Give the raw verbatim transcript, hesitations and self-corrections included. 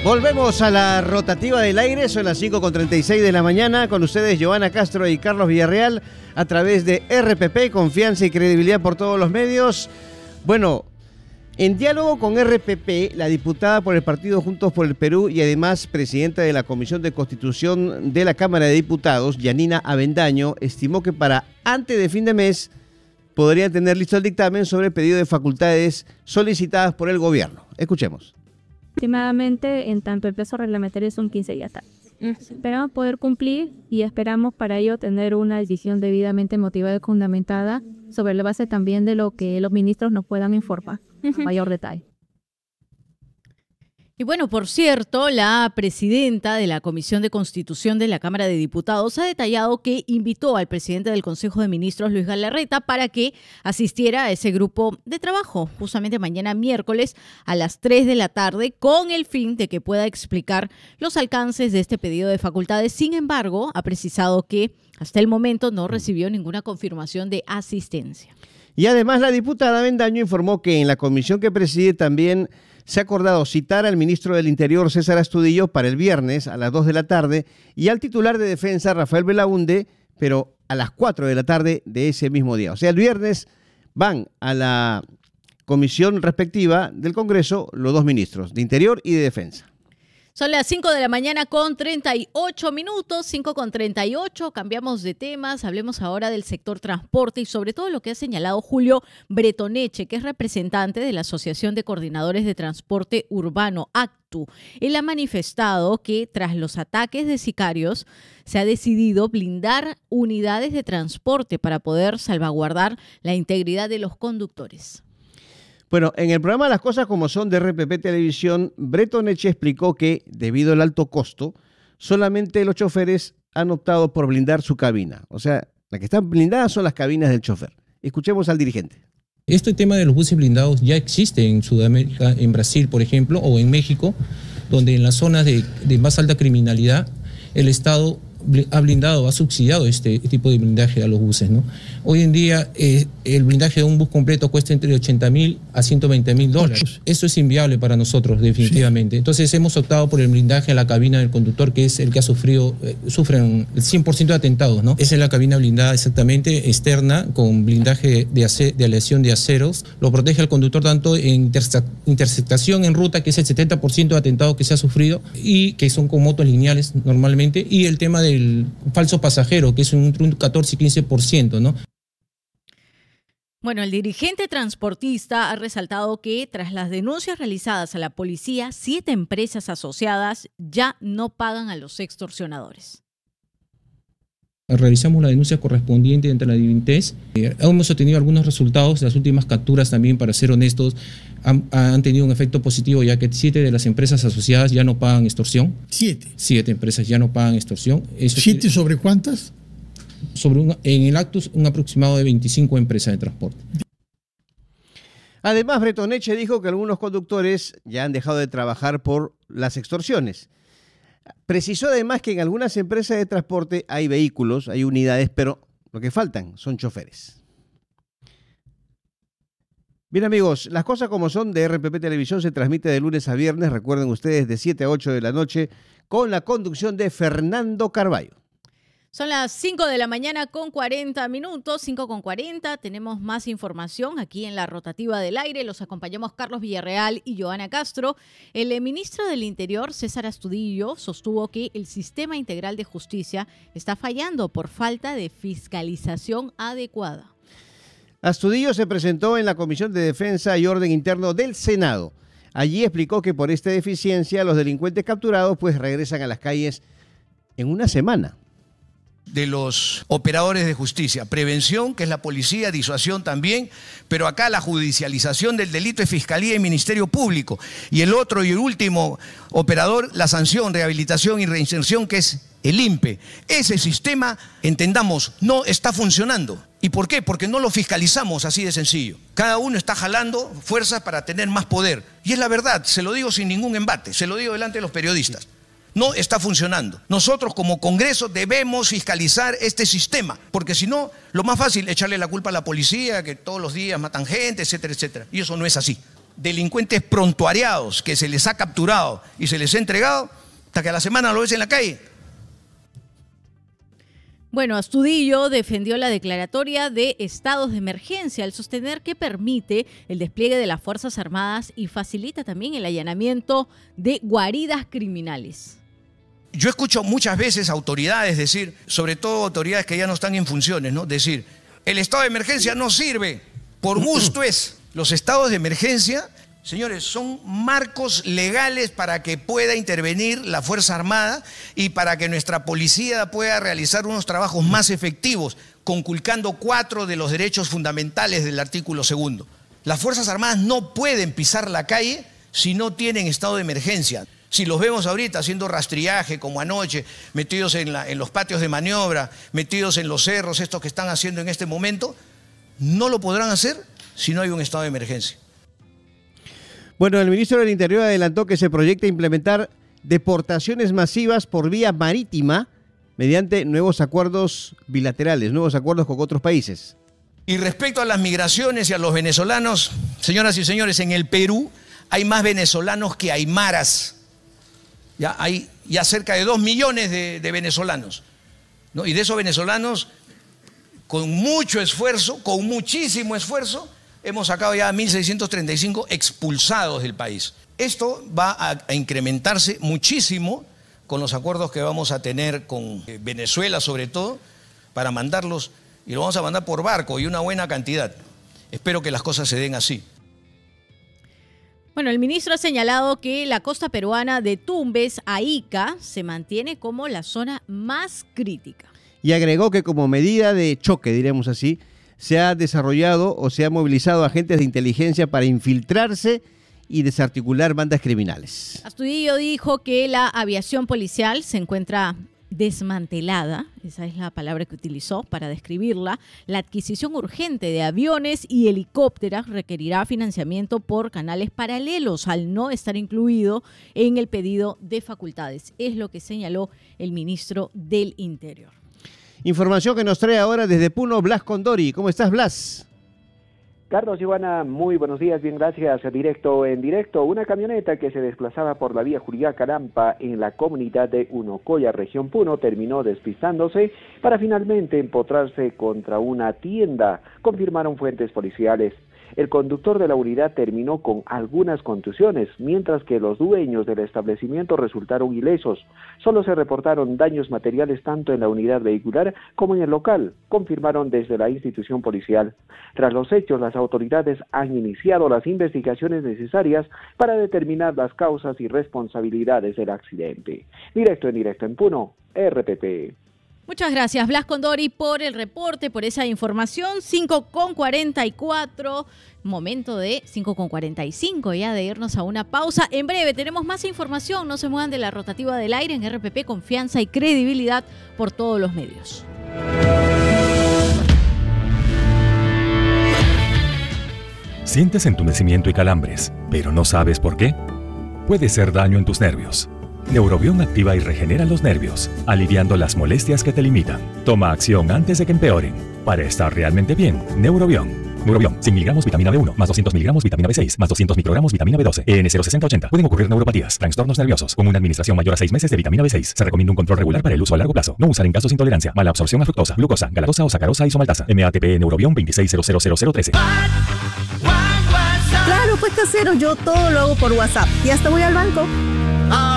Volvemos a la rotativa del aire, son las cinco con treinta y seis de la mañana, con ustedes Giovanna Castro y Carlos Villarreal, a través de R P P, confianza y credibilidad por todos los medios. Bueno, en diálogo con R P P, la diputada por el partido Juntos por el Perú y además presidenta de la Comisión de Constitución de la Cámara de Diputados, Yanina Avendaño, estimó que para antes de fin de mes podrían tener listo el dictamen sobre el pedido de facultades solicitadas por el gobierno. Escuchemos. Estimadamente, en tanto el plazo reglamentario son quince días tarde. Esperamos poder cumplir y esperamos para ello tener una decisión debidamente motivada y fundamentada sobre la base también de lo que los ministros nos puedan informar en mayor detalle. Y bueno, por cierto, la presidenta de la Comisión de Constitución de la Cámara de Diputados ha detallado que invitó al presidente del Consejo de Ministros, Luis Galarreta, para que asistiera a ese grupo de trabajo, justamente mañana miércoles a las tres de la tarde, con el fin de que pueda explicar los alcances de este pedido de facultades. Sin embargo, ha precisado que hasta el momento no recibió ninguna confirmación de asistencia. Y además la diputada Avendaño informó que en la comisión que preside también se ha acordado citar al ministro del Interior, César Astudillo, para el viernes a las dos de la tarde y al titular de Defensa, Rafael Belaunde, pero a las cuatro de la tarde de ese mismo día. O sea, el viernes van a la comisión respectiva del Congreso los dos ministros, de Interior y de Defensa. Son las cinco de la mañana con treinta y ocho minutos, cinco con treinta y ocho, cambiamos de temas, hablemos ahora del sector transporte y sobre todo lo que ha señalado Julio Bretoneche, que es representante de la Asociación de Coordinadores de Transporte Urbano, ACTU. Él ha manifestado que tras los ataques de sicarios se ha decidido blindar unidades de transporte para poder salvaguardar la integridad de los conductores. Bueno, en el programa Las Cosas Como Son de R P P Televisión, Bretoneche explicó que, debido al alto costo, solamente los choferes han optado por blindar su cabina. O sea, las que están blindadas son las cabinas del chofer. Escuchemos al dirigente. Este tema de los buses blindados ya existe en Sudamérica, en Brasil, por ejemplo, o en México, donde en las zonas de, de más alta criminalidad, el Estado ha blindado, ha subsidiado este tipo de blindaje a los buses, ¿no? Hoy en día eh, el blindaje de un bus completo cuesta entre ochenta mil a ciento veinte mil dólares. Eso es inviable para nosotros, definitivamente. Sí. Entonces hemos optado por el blindaje a la cabina del conductor, que es el que ha sufrido, eh, sufren el cien por ciento de atentados, ¿no? Esa es la cabina blindada exactamente, externa, con blindaje de, ace de aleación de aceros. Lo protege al conductor tanto en interceptación en ruta, que es el setenta por ciento de atentados que se ha sufrido, y que son con motos lineales normalmente, y el tema de el falso pasajero, que es un, un catorce y quince por ciento, ¿no? Bueno, el dirigente transportista ha resaltado que tras las denuncias realizadas a la policía, siete empresas asociadas ya no pagan a los extorsionadores. Realizamos la denuncia correspondiente ante la DIVINTES. Eh, hemos obtenido algunos resultados. Las últimas capturas también, para ser honestos, han, han tenido un efecto positivo, ya que siete de las empresas asociadas ya no pagan extorsión. ¿Siete? Siete empresas ya no pagan extorsión. Eso ¿Siete quiere, sobre cuántas? Sobre un, en el Actus, un aproximado de veinticinco empresas de transporte. Además, Bretoneche dijo que algunos conductores ya han dejado de trabajar por las extorsiones. Precisó además que en algunas empresas de transporte hay vehículos, hay unidades, pero lo que faltan son choferes. Bien amigos, Las Cosas Como Son de R P P Televisión se transmite de lunes a viernes, recuerden ustedes, de siete a ocho de la noche, con la conducción de Fernando Carballo. Son las cinco de la mañana con cuarenta minutos, cinco con cuarenta. Tenemos más información aquí en la rotativa del aire. Los acompañamos Carlos Villarreal y Giovanna Castro. El ministro del Interior, César Astudillo, sostuvo que el sistema integral de justicia está fallando por falta de fiscalización adecuada. Astudillo se presentó en la Comisión de Defensa y Orden Interno del Senado. Allí explicó que por esta deficiencia los delincuentes capturados pues regresan a las calles en una semana. De los operadores de justicia, prevención, que es la policía, disuasión también, pero acá la judicialización del delito es Fiscalía y Ministerio Público, y el otro y el último operador, la sanción, rehabilitación y reinserción, que es el I N P E. Ese sistema, entendamos, no está funcionando. ¿Y por qué? Porque no lo fiscalizamos, así de sencillo. Cada uno está jalando fuerzas para tener más poder, y es la verdad, se lo digo sin ningún embate, se lo digo delante de los periodistas. No está funcionando. Nosotros como Congreso debemos fiscalizar este sistema, porque si no, lo más fácil es echarle la culpa a la policía, que todos los días matan gente, etcétera, etcétera. Y eso no es así. delincuentes prontuariados que se les ha capturado y se les ha entregado, hasta que a la semana lo ves en la calle. Bueno, Astudillo defendió la declaratoria de estados de emergencia al sostener que permite el despliegue de las Fuerzas Armadas y facilita también el allanamiento de guaridas criminales. Yo escucho muchas veces autoridades decir, sobre todo autoridades que ya no están en funciones, ¿no? Decir, el estado de emergencia no sirve, por gusto es. Los estados de emergencia, señores, son marcos legales para que pueda intervenir la Fuerza Armada y para que nuestra policía pueda realizar unos trabajos más efectivos, conculcando cuatro de los derechos fundamentales del artículo segundo. Las Fuerzas Armadas no pueden pisar la calle si no tienen estado de emergencia. Si los vemos ahorita haciendo rastrillaje, como anoche, metidos en, la, en los patios de maniobra, metidos en los cerros, estos que están haciendo en este momento, no lo podrán hacer si no hay un estado de emergencia. Bueno, el ministro del Interior adelantó que se proyecta implementar deportaciones masivas por vía marítima mediante nuevos acuerdos bilaterales, nuevos acuerdos con otros países. Y respecto a las migraciones y a los venezolanos, señoras y señores, en el Perú hay más venezolanos que aymaras. Ya hay ya cerca de dos millones de, de venezolanos, ¿no? Y de esos venezolanos, con mucho esfuerzo, con muchísimo esfuerzo, hemos sacado ya mil seiscientos treinta y cinco expulsados del país. Esto va a, a incrementarse muchísimo con los acuerdos que vamos a tener con Venezuela, sobre todo, para mandarlos, y lo vamos a mandar por barco y una buena cantidad. Espero que las cosas se den así. Bueno, el ministro ha señalado que la costa peruana de Tumbes a Ica se mantiene como la zona más crítica. Y agregó que como medida de choque, diremos así, se ha desarrollado o se ha movilizado agentes de inteligencia para infiltrarse y desarticular bandas criminales. Astudillo dijo que la aviación policial se encuentra desmantelada, esa es la palabra que utilizó para describirla. La adquisición urgente de aviones y helicópteros requerirá financiamiento por canales paralelos al no estar incluido en el pedido de facultades. Es lo que señaló el ministro del Interior. Información que nos trae ahora desde Puno, Blas Condori. ¿Cómo estás, Blas? Carlos, Ivana, muy buenos días, bien, gracias. Directo en directo, una camioneta que se desplazaba por la vía Juliaca-Lampa en la comunidad de Unocoya, región Puno, terminó despistándose para finalmente empotrarse contra una tienda, confirmaron fuentes policiales. El conductor de la unidad terminó con algunas contusiones, mientras que los dueños del establecimiento resultaron ilesos. Solo se reportaron daños materiales tanto en la unidad vehicular como en el local, confirmaron desde la institución policial. Tras los hechos, las autoridades han iniciado las investigaciones necesarias para determinar las causas y responsabilidades del accidente. Directo en directo en Puno, R P P. Muchas gracias, Blas Condori, por el reporte, por esa información. cinco con cuarenta y cuatro, momento de cinco con cuarenta y cinco ya de irnos a una pausa. En breve tenemos más información, no se muevan de la rotativa del aire en R P P, confianza y credibilidad por todos los medios. Sientes entumecimiento y calambres, pero no sabes por qué. Puede ser daño en tus nervios. Neurobión activa y regenera los nervios, aliviando las molestias que te limitan. Toma acción antes de que empeoren. Para estar realmente bien, Neurobión. Neurobión, cien miligramos vitamina B uno, más doscientos miligramos vitamina B seis, más doscientos microgramos vitamina B doce, E N cero sesenta ochenta. Pueden ocurrir neuropatías, trastornos nerviosos. Con una administración mayor a seis meses de vitamina B seis, se recomienda un control regular para el uso a largo plazo. No usar en casos de intolerancia, mala absorción a fructosa, glucosa, galactosa o sacarosa isomaltasa. M A T P Neurobión veintiséis cero cero cero cero trece. Claro, pues casero, yo todo lo hago por WhatsApp y hasta voy al banco.